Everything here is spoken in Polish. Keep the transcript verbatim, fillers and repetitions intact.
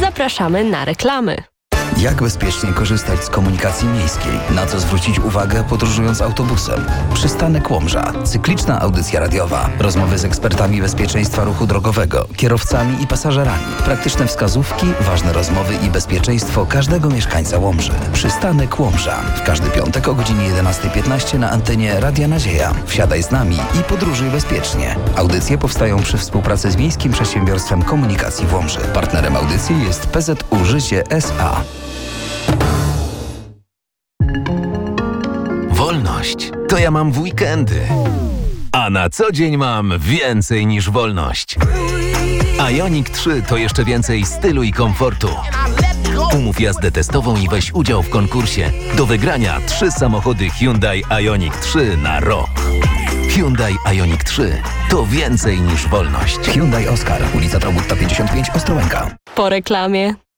Zapraszamy na reklamy. Jak bezpiecznie korzystać z komunikacji miejskiej? Na co zwrócić uwagę podróżując autobusem? Przystanek Łomża. Cykliczna audycja radiowa. Rozmowy z ekspertami bezpieczeństwa ruchu drogowego, kierowcami i pasażerami. Praktyczne wskazówki, ważne rozmowy i bezpieczeństwo każdego mieszkańca Łomży. Przystanek Łomża. W każdy piątek o godzinie jedenasta piętnaście na antenie Radia Nadzieja. Wsiadaj z nami i podróżuj bezpiecznie. Audycje powstają przy współpracy z Miejskim Przedsiębiorstwem Komunikacji w Łomży. Partnerem audycji jest P Z U Życie S A. Wolność to ja mam w weekendy, a na co dzień mam więcej niż wolność. Ioniq trzy to jeszcze więcej stylu i komfortu. Umów jazdę testową i weź udział w konkursie. Do wygrania trzy samochody Hyundai Ioniq trzy na rok. Hyundai Ioniq trzy to więcej niż wolność. Hyundai Oscar, ulica Traugutta pięćdziesiąt pięć, Ostrołęka. Po reklamie.